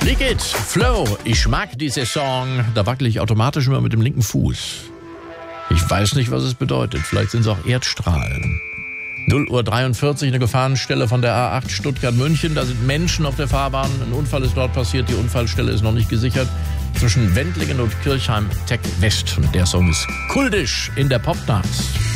Liquid, Flow, ich mag diese Song. Da wackele ich automatisch immer mit dem linken Fuß. Ich weiß nicht, was es bedeutet. Vielleicht sind es auch Erdstrahlen. 0:43 Uhr, eine Gefahrenstelle von der A8 Stuttgart-München. Da sind Menschen auf der Fahrbahn. Ein Unfall ist dort passiert. Die Unfallstelle ist noch nicht gesichert. Zwischen Wendlingen und Kirchheim-Tech West. Und der Song ist kultisch in der Popnacht.